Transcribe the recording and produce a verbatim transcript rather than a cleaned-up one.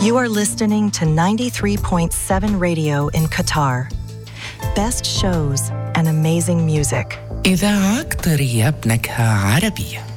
You are listening to ninety-three point seven radio in Qatar. Best shows and amazing music. إذاعة طريقة بنكهة عربية.